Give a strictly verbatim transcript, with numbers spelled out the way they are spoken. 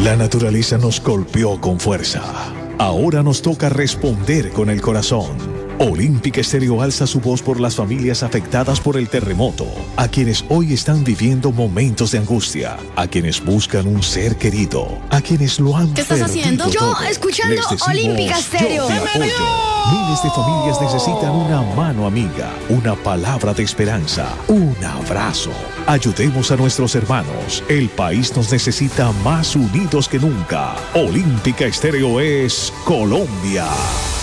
La naturaleza nos golpeó con fuerza. Ahora nos toca responder con el corazón. Olímpica Estéreo alza su voz por las familias afectadas por el terremoto, a quienes hoy están viviendo momentos de angustia, a quienes buscan un ser querido, a quienes lo han ¿Qué estás perdido haciendo? todo. Yo, escuchando Les decimos, Olímpica Estéreo. yo te apoyo. Miles de familias necesitan una mano amiga, una palabra de esperanza, un abrazo. Ayudemos a nuestros hermanos. El país nos necesita más unidos que nunca. Olímpica Estéreo es Colombia.